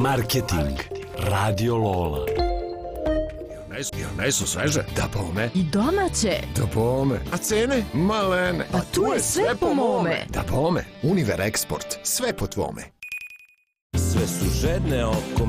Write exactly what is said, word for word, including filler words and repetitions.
Marketing. Radio Lola. Jel meso sveže? Da bome. I domaće. Da bome. A cene? Malene. Pa tu je sve po mome. Da bome. Univer Eksport. Sve po tvome. Sve su žedne oko